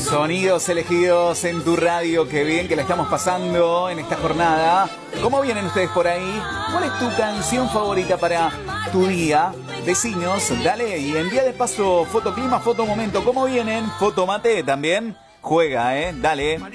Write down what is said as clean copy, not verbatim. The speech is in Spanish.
Sonidos elegidos en tu radio, qué bien que la estamos pasando en esta jornada. ¿Cómo vienen ustedes por ahí? ¿Cuál es tu canción favorita para tu día? Vecinos, dale, y envía de paso fotoclima, fotomomento. ¿Cómo vienen? Fotomate también. Juega, dale.